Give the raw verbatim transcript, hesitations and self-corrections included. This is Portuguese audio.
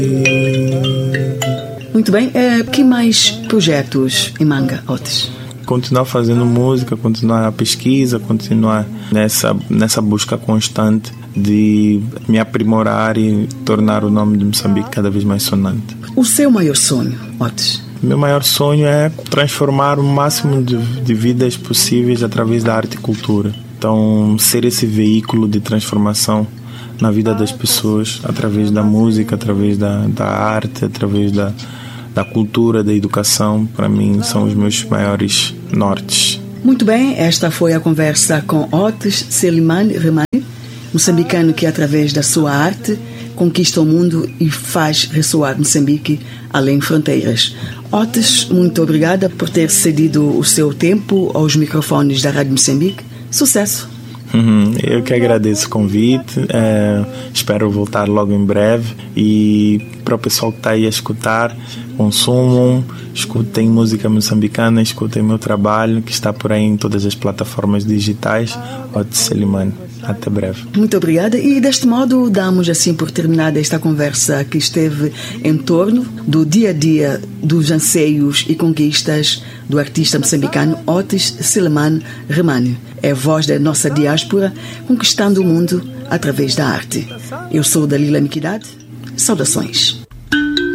Muito bem, é, que mais projetos em manga, Otis? Continuar fazendo música, continuar a pesquisa, continuar nessa, nessa busca constante de me aprimorar e tornar o nome de Moçambique cada vez mais sonante. O seu maior sonho, Otis? Meu maior sonho é transformar o máximo de, de vidas possíveis através da arte e cultura. Então, ser esse veículo de transformação na vida das pessoas através da música, através da, da arte, através da, da cultura, da educação, para mim são os meus maiores nortes. Muito bem, esta foi a conversa com Otis Selimane Remane, moçambicano que através da sua arte conquista o mundo e faz ressoar Moçambique além fronteiras. Otis, muito obrigada por ter cedido o seu tempo aos microfones da Rádio Moçambique. Sucesso! Uhum, eu que agradeço o convite, é, espero voltar logo em breve. E para o pessoal que está aí a escutar, consumam, escutem música moçambicana, escutem meu trabalho que está por aí em todas as plataformas digitais. Otis Selimane, até breve. Muito obrigada, e deste modo damos assim por terminada esta conversa que esteve em torno do dia a dia dos anseios e conquistas do artista moçambicano Otis Selimane Remane. É a voz da nossa diáspora conquistando o mundo através da arte. Eu sou Dalila Miquidade. Saudações.